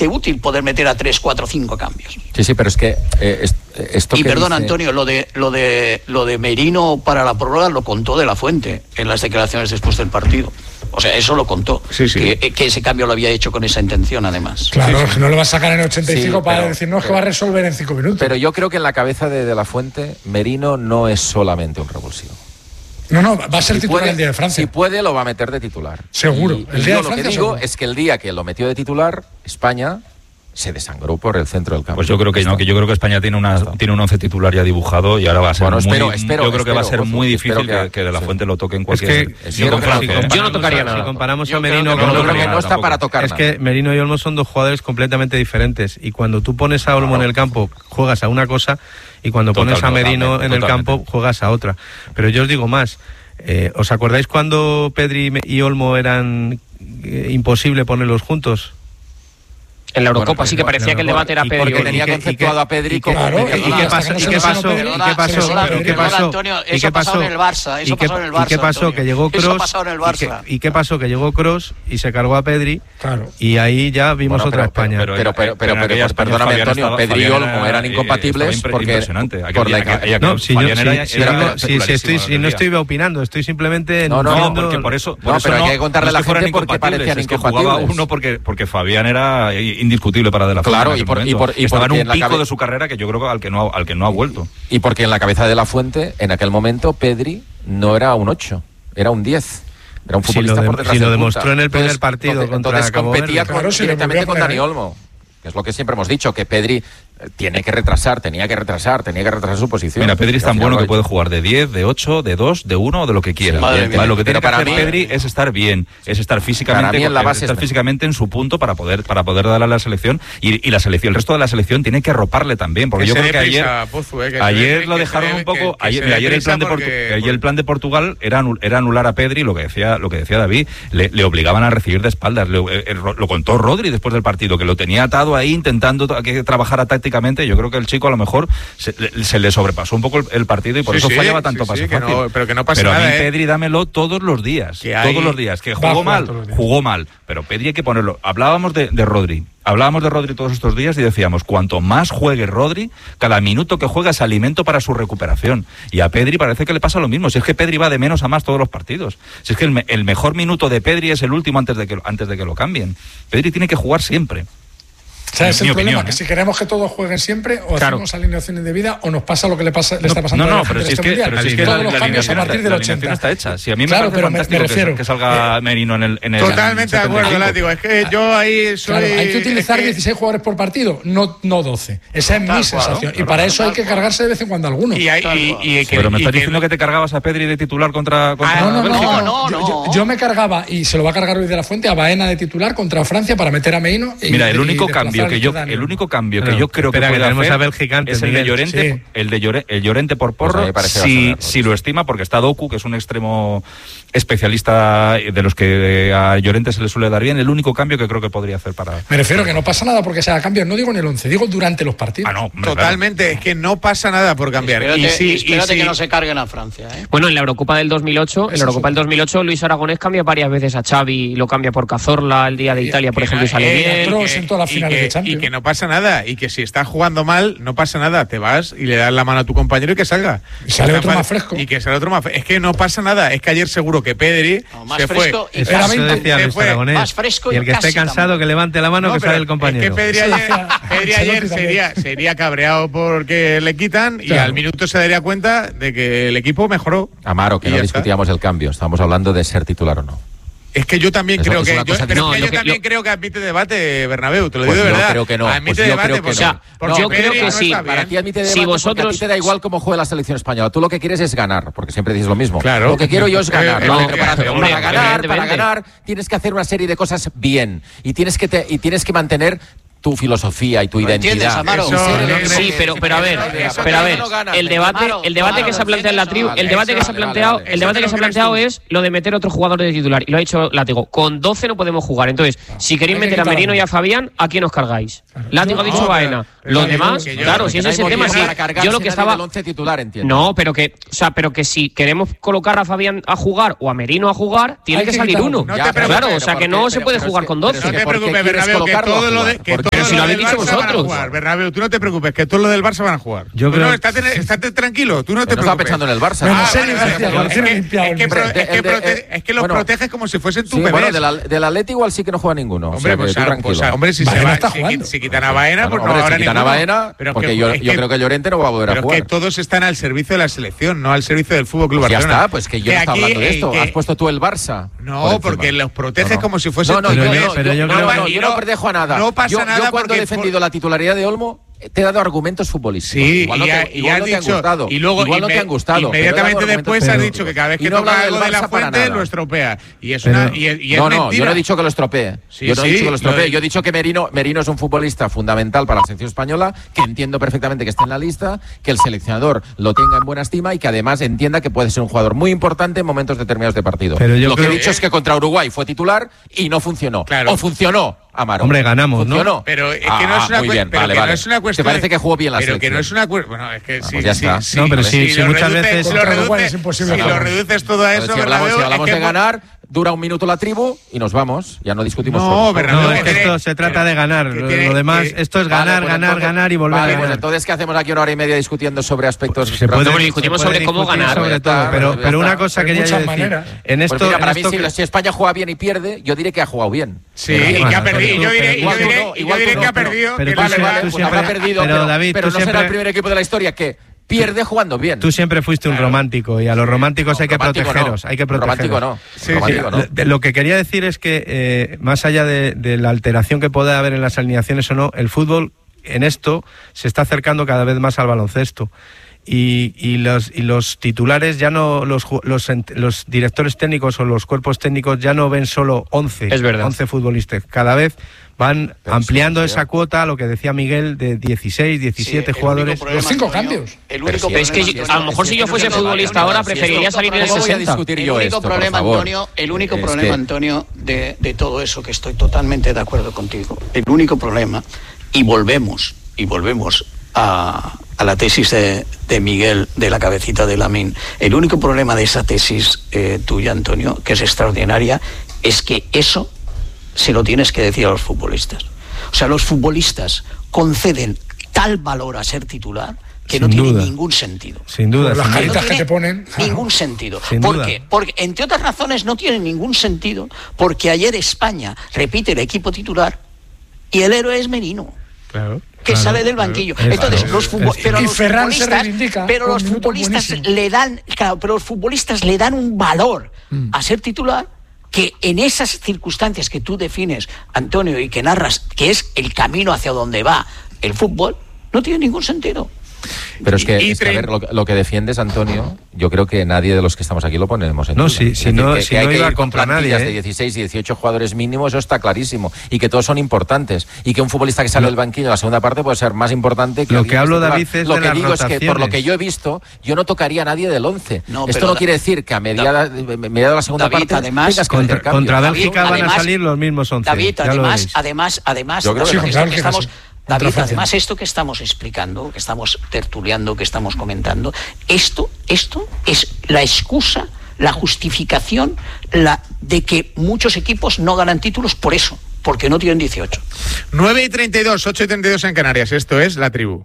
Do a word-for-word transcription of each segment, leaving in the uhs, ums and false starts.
tremendamente útil poder meter a tres, cuatro, cinco cambios. Sí, sí, pero es que eh, es, esto y que perdón, dice... Antonio, lo de lo de lo de Merino para la prórroga lo contó De la Fuente en las declaraciones después del partido. O sea, eso lo contó. Sí, sí. Que, que ese cambio lo había hecho con esa intención, además. Claro, sí, sí. sí. No lo va a sacar en el ochenta y cinco Sí, para pero, decir, no, es que pero, va a resolver en cinco minutos. Pero yo creo que en la cabeza de De la Fuente, Merino no es solamente un revulsivo. No, no, va a ser Si titular puede, el día de Francia. Si puede, lo va a meter de titular. Seguro. Y, El y día yo de lo que Francia, digo seguro. es que el día que lo metió de titular, España se desangró por el centro del campo. Pues yo creo que no, que yo creo que España tiene una tiene un once titular ya dibujado y ahora va a ser Bueno, muy espero, espero, yo creo que espero, va a ser Ojo, muy difícil que, que, que De la sí. Fuente lo toque en cualquier. Es que yo, yo, creo si que, comparamos, yo no tocaría nada. Si comparamos Yo a Merino creo que con No, Olmo, no, creo que no está tampoco. para tocar es nada. que Merino y Olmo son dos jugadores completamente diferentes y cuando tú pones a Olmo en el campo juegas a una cosa y cuando pones a Totalmente, Merino en el totalmente. campo juegas a otra. Pero yo os digo más, eh, ¿os acordáis cuando Pedri y Olmo eran eh, imposible ponerlos juntos? En la Eurocopa Bueno, sí que bueno, parecía que el debate era y Pedri. Porque Olmo. tenía y que- conceptuado y que- a Pedri y que- como... claro, media y ¿Y zona. qué hasta pasó? que no ¿Y se qué lesionó pasó? Pedri. ¿Y qué Perdona, pasó? perdona, ¿Y qué perdona, pasó? Antonio, ¿Y eso qué ha pasado pasó? en el Barça, eso ¿Y ha qué- pasado en el ¿Y qué Barça, pasó? Antonio. Que llegó Eso ha Kroos. pasado en el ¿Y qué, Barça. y qué pasó? Que llegó Kroos y se cargó a Pedri. Claro. Y ahí ya vimos Bueno, otra pero- España. Pero, pero, pero, pero, en aquella pero, perdóname, Fabián Antonio, estaba- Pedri y Fabián Olmo era- eran incompatibles estaba impre- porque... impresionante. Aquel por día- la- aquella- No, si, yo, Fabián si, era- si era digo- si- espectacular, si estoy, si no aquel estoy día. opinando, estoy simplemente No, no, No, diciendo- porque por eso, por No, eso pero hay no, que contarle no a la es que fueran gente porque incompatibles, parecían es que jugaba incompatibles. uno porque, porque Fabián era indiscutible para De la Fuente. Claro, en aquel y por- y momento. por- y estaba en porque un en la pico cabe- de su carrera que yo creo que al que no ha- al que no ha vuelto. Y porque en la cabeza de la Fuente, en aquel momento, Pedri no era un ocho, era un diez. Era un Si futbolista lo de- por detrás si lo de punta. demostró en el primer partido entonces, contra entonces Cabo competía Verde. con- Claro, si le directamente volvió a con Dani poner ahí. Olmo. Que es lo que siempre hemos dicho, que Pedri eh, tiene que retrasar, tenía que retrasar, tenía que retrasar su posición. Mira, Pedri es Y al tan final bueno lo que ha puede hecho. jugar de diez, de ocho, de dos, de uno o de lo que quiera. Sí, madre Vale, mía. lo que tiene Pero que para hacer mí- Pedri es estar bien, es estar físicamente, Para mí en la base estar está. físicamente en su punto para poder para poder darle a la selección y, y la selección, el resto de la selección tiene que arroparle también, porque Que yo se creo dé que ayer prisa, Pozu, eh, que se dé ayer pri- lo que dejaron se dé- un poco, que- que ayer, se mira, dé ayer el prisa plan de Portu- porque- ayer el plan de Portugal era anul- era anular a Pedri, lo que decía lo que decía David, le, le obligaban a recibir de espaldas, le- eh, eh, lo contó Rodri después del partido, que lo tenía atado ahí intentando to- que trabajara tácticamente. Yo creo que el chico a lo mejor se, le- se le sobrepasó un poco el, el partido y por Sí, eso sí, fallaba tanto sí, pase sí, que fácil. no- pero que no pasa Pero a nada, mí ¿eh? Pedri dámelo todos los días, Que hay- todos los días. Que Va a jugó jugar mal, todos los días. jugó mal, pero Pedri hay que ponerlo. Hablábamos de, de Rodri. Hablábamos de Rodri todos estos días y decíamos, cuanto más juegue Rodri, cada minuto que juega es alimento para su recuperación. Y a Pedri parece que le pasa lo mismo. Si es que Pedri va de menos a más todos los partidos. Si es que el, me- el mejor minuto de Pedri es el último antes de que, antes de que lo cambien. Pedri tiene que jugar siempre. O sea, es Mi el problema, opinión, que ¿eh? si queremos que todos jueguen siempre, o Claro. hacemos alineación indebida, o nos pasa lo que le pasa le está pasando No, a la no, gente pero de si es este que, mundial. pero si es que Todos la, los la cambios a alineación, partir está, del la alineación ochenta. está hecha. Si a mí me Claro, parece pero me- me fantástico que- refiero, que, salga Merino en el, en el Totalmente de acuerdo, setenta y cinco. Látigo. Es que yo ahí soy... Claro, hay que utilizar es que- dieciséis jugadores por partido, no, no doce. Esa es mi Tal cual, sensación. ¿no? y para Tal eso hay cual. que cargarse de vez en cuando alguno. Y, hay- y, y que, Pero me y estás que- diciendo que te cargabas a Pedri de titular contra, contra Ah, No, no, no, Bélgica. no, no, yo, no. yo- yo me cargaba, y se lo va a cargar hoy De la Fuente, a Baena de titular contra Francia para meter a Merino. y- Mira, el y único desplazar cambio al que yo, Dani. el único cambio que Bueno, yo creo que espera, que puede tenemos hacer a Bélgica antes, es el de Miguel. Llorente, Sí. el de Llore- el Llorente por Pues a mí Porro, me parece si, bastante si lo estima, porque está Doku, que es un extremo especialista de los que a Llorente se le suele dar bien, el único cambio que creo que podría hacer para... Me refiero que no pasa nada porque se haga cambio, no digo en el once, digo durante los partidos. Ah, no, hombre, Totalmente, es que no pasa nada por cambiar. Espérate, y sí, y espérate sí. que no se carguen a Francia, ¿eh? Bueno, en la Eurocopa del dos mil ocho, en Eso la Eurocopa del dos mil ocho, Luis Aragonés cambia varias veces a Xavi, lo cambia por Cazorla el día de Italia, por Que ejemplo, y no- sale eh, bien. Kroos y que- en todas las y finales que- de Champions. Y que no pasa nada, y que si estás jugando mal, no pasa nada, te vas y le das la mano a tu compañero y que salga. Y sale Está otro fa- más fresco. Y que sale otro más fresco. Es que no pasa nada, es que ayer seguro que Pedri No, más se fresco fue. y Eso Era eso veinte, decía se Luis fue Aragonés. más fresco y el y que esté casi cansado también. que levante la mano, No, que pero sale el compañero. Es que Pedri Eso ayer, decía Pedri Ancelotti ayer también. sería, sería cabreado porque le quitan y Claro. al minuto se daría cuenta de que el equipo mejoró. Amaro, que Y no ya está. discutíamos el cambio, estamos hablando de ser titular o no. Es que yo también Es creo una- es que, una yo, cosa pero que- es que No, yo lo que- también lo- creo que admite debate, Bernabéu, te lo Pues digo de yo verdad. creo que no, Admite pues yo debate creo que porque, no. O sea, porque yo creo Pedri que no sí. está Para bien. ti admite Si debate porque vosotros- a ti te da igual cómo juega la selección española. Tú lo que quieres es ganar, porque siempre dices lo mismo. Claro. Lo que quiero yo es ganar. Eh, ¿no? eh, Pero para, eh, para hombre, ganar, para evidentemente. ganar, tienes que hacer una serie de cosas bien y tienes que te- y tienes que mantener tu filosofía y tu ¿Lo identidad. entiendes, Amaro? Y ser el Eso- equipo Sí, que- pero, pero a ver, Eso pero a no ver, ganas, el venga. debate, Amaro, el debate que Amaro, se ha planteado en la tribu, vale, el debate que eso, se ha vale, planteado, vale, el debate vale. que se ha Eso te lo planteado crees es lo de meter otro jugador de titular y lo ha dicho Látigo. Con doce no podemos jugar, entonces si queréis Hay que meter a quitar Merino uno. y a Fabián, ¿a quién os cargáis? Látigo ha No, dicho pero- Baena. pero Los que- demás, que yo- claro, que si es no hay ese tema, motivo sí. para cargarse Yo lo que nadie estaba del once titular, entiendo. No, pero que, o sea, pero que si queremos colocar a Fabián a jugar o a Merino a jugar, tiene Hay que que salir quitar uno. uno. No Ya, te pero- Claro, pero o sea, que porque- no se pero- puede pero es jugar que- con pero doce. es No que te ¿por qué preocupes, quieres Bernabéu, que colocarlo a todo lo de, jugar? que ¿Por Pero si lo habéis dicho vosotros. Bernabéu, tú no te preocupes, que todo lo del Barça van a jugar. Yo tú creo... no, estate, estate tranquilo, tú no te no preocupes. estaba pensando en el Barça. Bueno, Ah, serio, vale, García, vale, lo vale. tiene Es que- limpiado es que el pro- De- es que de- prote- es que los bueno, proteges como si fuesen tu Sí, bebés. bueno, del, Al- del Atleti igual sí que no juega ninguno. Hombre, o sea, que pues, tú ah, tranquilo. pues, ah, hombre, si Baena se va, está si, jugando. si quitan a Baena, Bueno, pues no hombre, habrá si quitan a ninguno. Baena, Pero porque que- yo, es yo creo que Llorente no va a volver Pero a es jugar. que todos están al servicio de la selección, no al servicio del Fútbol Club Pues ya Barcelona. está, pues que yo no estaba aquí, hablando de eh, esto. que- Has puesto tú el Barça. No, por encima. porque los proteges No, no. como si fuesen No, no, tus yo, bebés. yo- pero yo no, creo- no, no, Y yo no protejo a nada. No pasa yo, nada yo cuando porque he defendido por- la titularidad de Olmo, te he dado argumentos futbolísticos. Sí, igual no y, te, ha- y igual has no te han dicho, gustado. y luego igual no inme- te han gustado. pero he dado inmediatamente argumentos después has futbolísticos. dicho que cada vez que Y no he toca hablado algo del de la Barça para fuente nada. lo estropea. Y es Pero- una y, y es No, no, yo mentira. no he dicho que lo estropee. Sí, yo no he sí, dicho que lo estropee. lo de- Yo he dicho que Merino, Merino es un futbolista fundamental para la selección española, que entiendo perfectamente que esté en la lista, que el seleccionador lo tenga en buena estima y que además entienda que puede ser un jugador muy importante en momentos determinados de partido. Pero yo lo que creo- he dicho es que contra Uruguay fue titular y no funcionó. Claro. O funcionó, Amaro. Hombre, ganamos, ¿no? ¿Funcionó? Pero es que Ah, no es una muy cue- bien, pero vale, que no vale. es una cuestión ¿Te parece de- que jugó bien la Pero que selección? no es una cuestión, bueno, es que Ah, sí, pues ya sí, está. sí, No, pero si- lo si muchas reduces- veces- si lo Contra Uruguay reduces, es imposible si lo ganar. reduces todo a eso, si hablamos, Bernabéu, si hablamos es de que- ganar, dura un minuto la tribu y nos vamos. Ya no discutimos. No, sobre- Bernabéu, No, es que tiene- esto se trata de ganar. que Lo, tiene- lo demás, que- esto es Vale, ganar, pues ganar, entonces- ganar y volver vale, a pues ganar. entonces, ¿qué hacemos aquí una hora y media discutiendo sobre aspectos? Se puede, No, pero discutimos se puede sobre cómo discutir ganar. sobre Ya todo, está, pero, ya pero una está. cosa Hay quería yo muchas decir. maneras. En Pues esto, mira, para en mí, esto si, que- si España juega bien y pierde, yo diré que ha jugado bien. Sí, Pero y que bueno, ha perdido. pero Yo tú- diré, pero yo igual tú diré, no, yo igual diré tú que no, ha perdido. pero que tú vale, siempre- vale, tú pues siempre- habrá perdido, pero, pero, David, pero tú no será siempre- el primer equipo de la historia que pierde jugando bien. Tú siempre fuiste un Claro. romántico y a los románticos hay que Romántico no. protegeros. Hay que protegeros. Romántico no. Sí, Romántico sí. no. Lo- de- Lo que quería decir es que, eh, más allá de, de la alteración que pueda haber en las alineaciones o no, el fútbol en esto se está acercando cada vez más al baloncesto. Y, y, los, y los titulares ya no, los, ju- los, ent- los directores técnicos o los cuerpos técnicos ya no ven solo once, Es verdad. once futbolistas. Cada vez van Pero ampliando sí, sí. esa cuota, lo que decía Miguel, de dieciséis, diecisiete Sí, el jugadores. único problema, Los cinco Antonio, cambios. El Pero único si Pero es que problema, yo- a lo mejor si yo fuese Antonio, futbolista no, ahora no, si preferiría esto- salir en el ¿Cómo voy a sesenta. discutir El yo único esto, por problema, favor? Antonio, el único Es problema, que- Antonio, de, de todo eso, que estoy totalmente de acuerdo contigo. El único problema, y volvemos, y volvemos a, a la tesis de, de Miguel, de la cabecita de Lamín. El único problema de esa tesis eh, tuya, Antonio, que es extraordinaria, es que eso se lo tienes que decir a los futbolistas. O sea, los futbolistas conceden tal valor a ser titular que Sin no tiene duda. ningún sentido. Sin duda. Por las sin duda. caritas que tiene te ponen. ningún sentido. Sin ¿Por duda. qué? Porque, entre otras razones, no tiene ningún sentido, porque ayer España repite el equipo titular y el héroe es Merino, Claro, que claro, sale del claro. banquillo. Es Entonces, claro, los, futbo- es pero Y los Ferran se futbolistas, reivindica pero con los minutos futbolistas buenísimos. le dan, claro, pero los futbolistas le dan un valor a ser titular que en esas circunstancias que tú defines, Antonio, y que narras, que es el camino hacia donde va el fútbol, no tiene ningún sentido. Pero es que, Y- y es que, a tre- ver, lo, lo que defiendes, Antonio, yo creo que nadie de los que estamos aquí lo ponemos en No, duda. si- Es si decir, no- que, si que hay no que iba ir con contra nadie, plantillas ¿eh? de dieciséis y dieciocho jugadores mínimos, eso está clarísimo. Y que todos son importantes. Y que un futbolista que sale del banquillo en la segunda parte puede ser más importante que Lo alguien que hablo, esté David, titular. es Lo de que las digo es que, por lo rotaciones. que yo he visto, yo no tocaría a nadie del once. No, Esto pero no da- quiere decir que a mediada, mediada de la segunda David, parte además, tengas que Contra, hacer cambios. contra David, Bélgica van a además- salir los mismos once. David, ya lo además, veréis. además, además, Yo creo que esto sí. que Claro que estamos, sí. David, Contra Francia. además esto que estamos explicando, que estamos tertuliando, que estamos comentando, esto, esto es la excusa, la justificación, la de que muchos equipos no ganan títulos por eso, porque no tienen dieciocho. nueve y treinta y dos, ocho y treinta y dos en Canarias. Esto es La Tribu.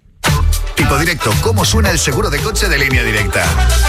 Tipo Directo, ¿cómo suena el seguro de coche de Línea Directa?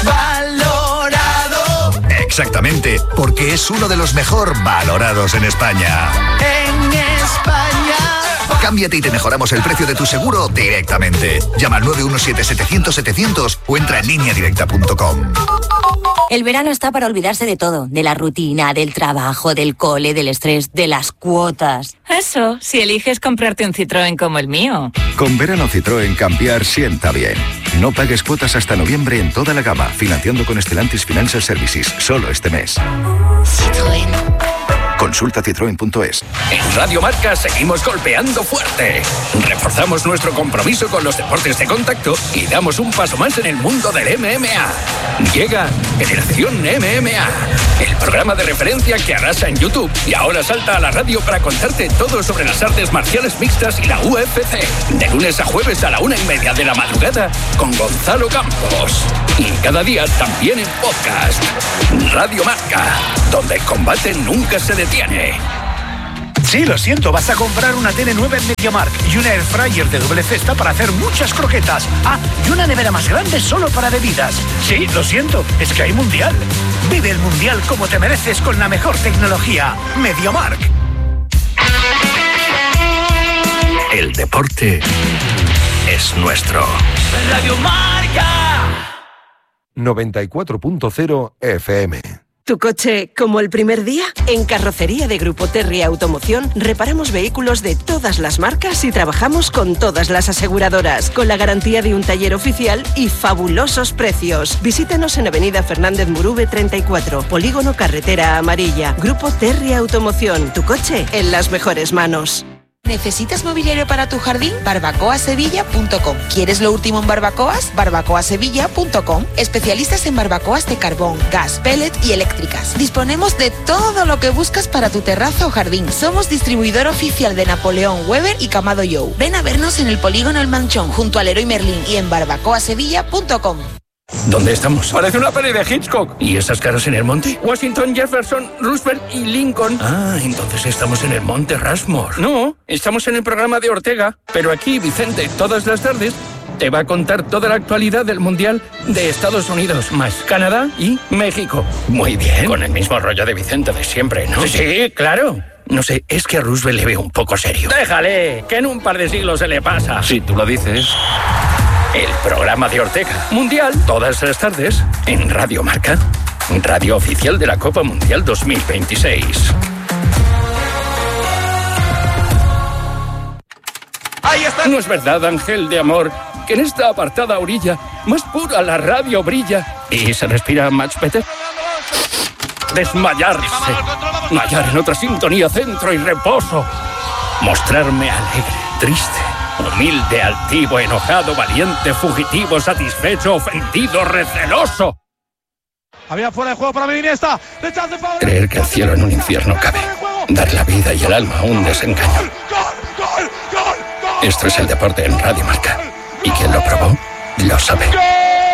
Valorado Exactamente, porque es uno de los mejor valorados en España. en España. Cámbiate y te mejoramos el precio de tu seguro directamente. Llama al nueve uno siete, setecientos, setecientos o entra en línea directa punto com. El verano está para olvidarse de todo, de la rutina, del trabajo, del cole, del estrés, de las cuotas. Eso, si eliges comprarte un Citroën como el mío. Con verano Citroën cambiar sienta bien. No pagues cuotas hasta noviembre en toda la gama, financiando con Stellantis Financial Services, solo este mes. Citroën. Consulta citroen punto es. En Radio Marca seguimos golpeando fuerte. Reforzamos nuestro compromiso con los deportes de contacto y damos un paso más en el mundo del M M A. Llega Generación M M A, el programa de referencia que arrasa en YouTube y ahora salta a la radio para contarte todo sobre las artes marciales mixtas y la U F C. De lunes a jueves a la una y media de la madrugada con Gonzalo Campos. Y cada día también en podcast. Radio Marca, donde el combate nunca se detiene. Sí, lo siento, vas a comprar una tele nueva en MediaMarkt y una air fryer de doble cesta para hacer muchas croquetas. Ah, y una nevera más grande solo para bebidas. Sí, lo siento, es que hay mundial. Vive el mundial como te mereces con la mejor tecnología. MediaMarkt. El deporte es nuestro. Radio Marca. noventa y cuatro punto cero F M. ¿Tu coche como el primer día? En Carrocería de Grupo Terry Automoción reparamos vehículos de todas las marcas y trabajamos con todas las aseguradoras, con la garantía de un taller oficial y fabulosos precios. Visítanos en Avenida Fernández Murube treinta y cuatro, Polígono Carretera Amarilla. Grupo Terry Automoción, tu coche en las mejores manos. ¿Necesitas mobiliario para tu jardín? barbacoa sevilla punto com. ¿Quieres lo último en barbacoas? barbacoa sevilla punto com. Especialistas en barbacoas de carbón, gas, pellet y eléctricas. Disponemos de todo lo que buscas para tu terraza o jardín. Somos distribuidor oficial de Napoleón, Weber y Camado Joe. Ven a vernos en el Polígono El Manchón, junto al Leroy Merlin y en barbacoa sevilla punto com. ¿Dónde estamos? Parece una peli de Hitchcock. ¿Y esas caras en el monte? Washington, Jefferson, Roosevelt y Lincoln. Ah, entonces estamos en el Monte Rushmore. No, estamos en el programa de Ortega. Pero aquí, Vicente, todas las tardes, te va a contar toda la actualidad del Mundial de Estados Unidos, más Canadá y México. Muy bien. Con el mismo rollo de Vicente de siempre, ¿no? Sí, sí, claro. No sé, es que a Roosevelt le veo un poco serio. Déjale, que en un par de siglos se le pasa. Si tú lo dices. El programa de Ortega. Mundial, todas las tardes, en Radio Marca. Radio oficial de la Copa Mundial dos mil veintiséis. Ahí está. No es verdad, ángel de amor, que en esta apartada orilla, más pura la radio brilla y se respira much better. Desmayarse. Hallar en otra sintonía, centro y reposo. Mostrarme alegre, triste, humilde, altivo, enojado, valiente, fugitivo, satisfecho, ofendido, receloso. Había fuera de juego para Iniesta. Creer que el cielo en un infierno cabe. Dar la vida y el alma a un desengaño. Esto es el deporte en Radio Marca. Y quien lo probó, lo sabe.